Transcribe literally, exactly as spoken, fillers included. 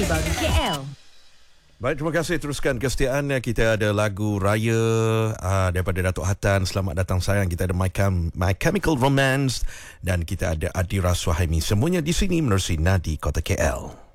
baru K L. Baik, terima kasih. Teruskan kesetiaan. Kita ada lagu Raya uh, daripada Datuk Hatan. Selamat datang sayang. Kita ada My, Chem- My Chemical Romance. Dan kita ada Adira Suhaimi. Semuanya di sini menerusi Nadi Kota K L.